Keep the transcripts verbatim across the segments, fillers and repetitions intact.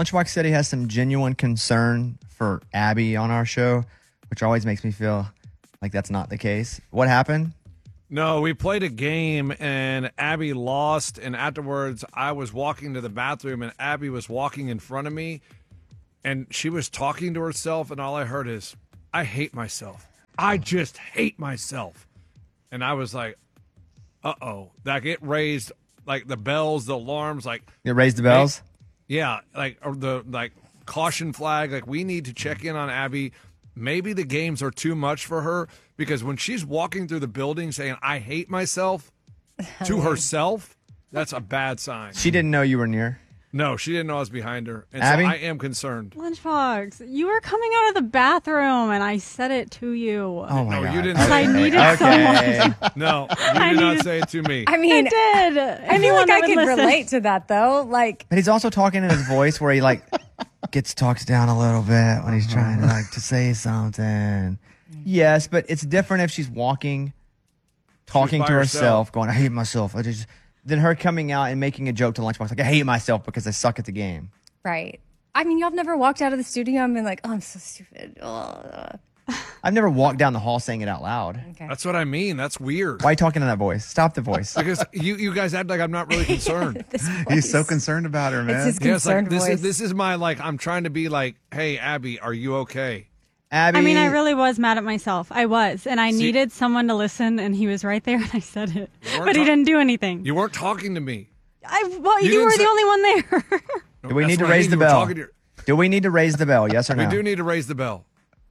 Lunchbox said he has some genuine concern for Abby on our show, which always makes me feel like that's not the case. What happened? No, we played a game and Abby lost. And afterwards, I was walking to the bathroom and Abby was walking in front of me. And she was talking to herself. And all I heard is, I hate myself. I just hate myself. And I was like, uh-oh. Like it raised like the bells, the alarms. Like You raised the bells? They, yeah. Like or the like caution flag. Like we need to check in on Abby. Maybe the games are too much for her because when she's walking through the building saying, I hate myself to herself, that's a bad sign. She didn't know you were near. No, she didn't know I was behind her. And Abby? so I am concerned. Lunchbox, you were coming out of the bathroom and I said it to you. Oh, my no, God. you didn't Because say I it. needed Okay. someone. No, you I did not needed- say it to me. I mean, I did. I feel Anyone like that I would could listen. relate to that, though. Like, But he's also talking in his voice where he, like, gets talked down a little bit when he's trying to, like, to say something. Yes, but it's different if she's walking, talking by to herself, herself. going, I hate myself. I just, than her coming out and making a joke to Lunchbox, like, I hate myself because I suck at the game. right. I mean, y'all have never walked out of the studio and been like, oh, I'm so stupid. Ugh. I've never walked down the hall saying it out loud. Okay. That's what I mean. That's weird. Why are you talking in that voice? Stop the voice. Because you, you guys act like I'm not really concerned. This He's so voice. concerned about her, man. It's his Yeah, it's like, concerned this voice. is this is my like I'm trying to be like, hey Abby, are you okay? Abby. I mean, I really was mad at myself. I was. And I See- needed someone to listen, and he was right there, and I said it. weren't But he talk- didn't do anything. You weren't talking to me. I, well, You you, didn't were say- the only one there. Do we That's need to what I raise mean. the You were bell? talking to your- Do we need to raise the bell? Yes or no? We do need to raise the bell.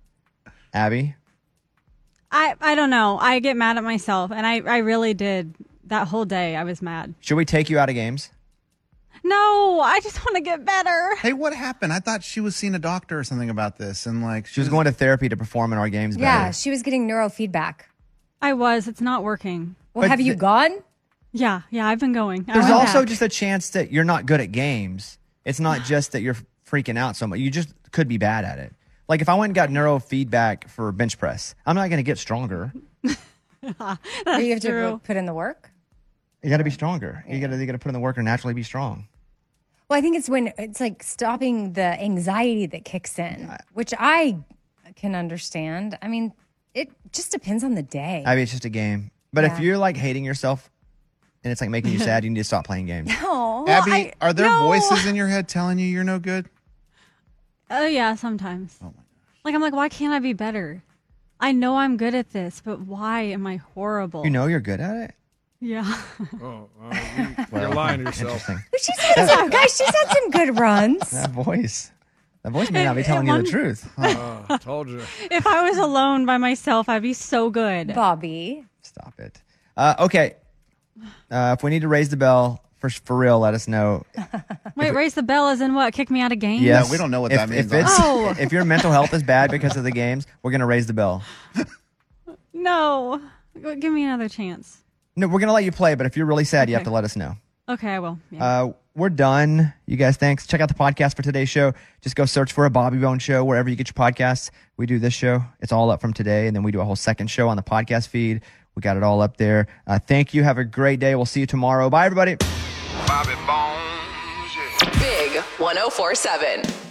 Abby? I, I don't know. I get mad at myself, and I, I really did. That whole day, I was mad. Should we take you out of games? No, I just want to get better. Hey, what happened? I thought she was seeing a doctor or something about this, and like She was going to therapy to perform in our games better. Yeah, she was getting neurofeedback. I was. It's not working. Well, But have you the- gone? Yeah, yeah, I've been going. I There's went also back. just a chance that you're not good at games. It's not just that you're freaking out so much. You just could be bad at it. Like if I went and got neurofeedback for bench press, I'm not going to get stronger. Or you have to true. put in the work? You got to be stronger. You got to you got to put in the work and naturally be strong. Well, I think it's when it's like stopping the anxiety that kicks in, which I can understand. I mean, it just depends on the day. I mean, it's just a game. But if Yeah. you're like hating yourself and it's like making you sad, you need to stop playing games. oh, Abby, I- are there no. voices in your head telling you you're no good? Oh, yeah, sometimes. Oh, my gosh. Like, I'm like, why can't I be better? I know I'm good at this, but why am I horrible? You know you're good at it. Yeah. Oh, uh, you, you're lying to yourself. Interesting. But she's had some, guys, she's had some good runs. That voice. That voice may not be It- telling it you the won- truth. Uh, told you. If I was alone by myself, I'd be so good. Bobby. Stop it. Uh, okay. Uh, if we need to raise the bell, for for real, let us know. Wait, raise the bell as in what? Kick me out of games? Yes, we don't know what if, that means, If, it's, Oh. if your mental health is bad because of the games, we're going to raise the bell. No. Give me another chance. No, we're going to let you play, but if you're really sad, you have Okay. to let us know. Okay, I will. Yeah. Uh, we're done. You guys, thanks. Check out the podcast for today's show. Just go search for a Bobby Bone Show wherever you get your podcasts. We do this show. It's all up from today, and then we do a whole second show on the podcast feed. We got it all up there. Uh, thank you. Have a great day. We'll see you tomorrow. Bye, everybody. Bobby Bones, yeah. Big one oh four seven.